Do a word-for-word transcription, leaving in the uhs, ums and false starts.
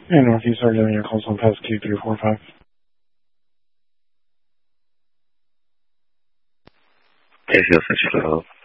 And Northeast are giving you a call on pass Q three four five. K C L Central, hello.